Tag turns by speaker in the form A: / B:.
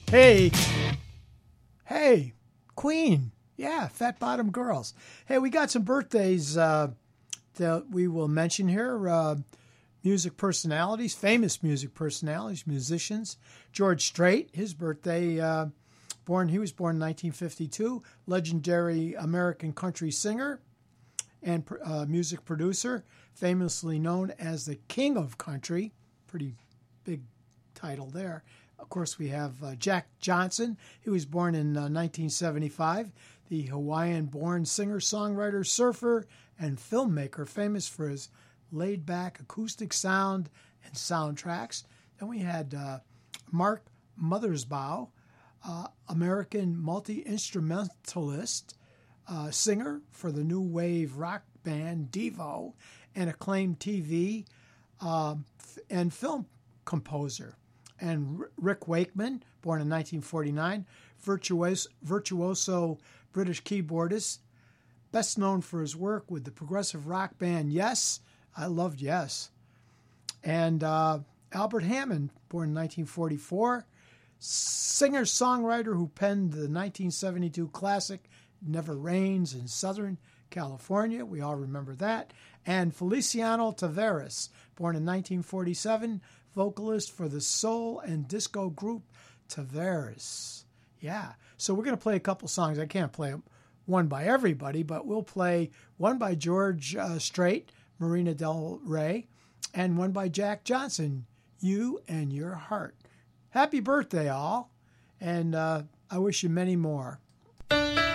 A: Hey, hey, Queen. Yeah, Fat Bottom Girls. Hey, we got some birthdays that we will mention here. Music personalities, famous music personalities, musicians. George Strait, his birthday, he was born in 1952. Legendary American country singer and music producer, famously known as the King of Country. Pretty big title there. Of course, we have Jack Johnson. He was born in 1975. The Hawaiian-born singer, songwriter, surfer, and filmmaker, famous for his laid-back acoustic sound and soundtracks. Then we had Mark Mothersbaugh, American multi-instrumentalist, singer for the new wave rock band Devo, and acclaimed TV and film composer. And Rick Wakeman, born in 1949, virtuoso British keyboardist, best known for his work with the progressive rock band Yes. I loved Yes. And Albert Hammond, born in 1944, singer-songwriter who penned the 1972 classic Never Rains in Southern California. We all remember that. And Feliciano Tavares, born in 1947, vocalist for the soul and disco group Tavares. Yeah. So we're going to play a couple songs. I can't play one by everybody, but we'll play one by George Strait, Marina Del Rey, and one by Jack Johnson, You and Your Heart. Happy birthday, all. And I wish you many more.